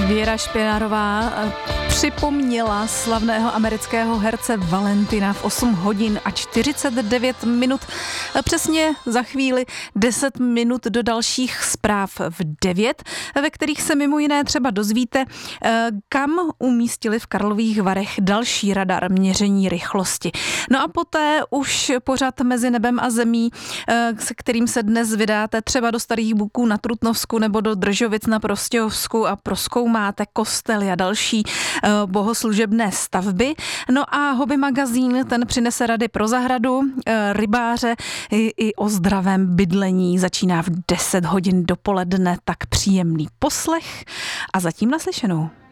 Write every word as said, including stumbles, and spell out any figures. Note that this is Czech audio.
Věra Špinárová připomněla slavného amerického herce Valentina v osm hodin a čtyřicet devět minut. Přesně za chvíli deset minut do dalších zpráv v devět, ve kterých se mimo jiné třeba dozvíte, kam umístili v Karlových Varech další radar měření rychlosti. No a poté už pořad Mezi nebem a zemí, se kterým se dnes vydáte třeba do Starých Buků na Trutnovsku nebo do Držovic na Prostějovsku a prozkoumáte kostely a další bohoslužebné stavby. No a Hobby magazín, ten přinese rady pro zahradu, rybáře i, i o zdravém bydlení. Začíná v deset hodin dopoledne, tak příjemný poslech a zatím naslyšenou.